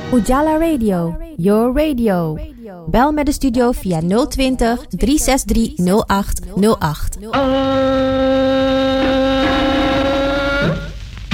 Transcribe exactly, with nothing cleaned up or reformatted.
Ujala Radio, your radio. Bel met de studio via nul twintig, drie zes drie, nul acht nul acht.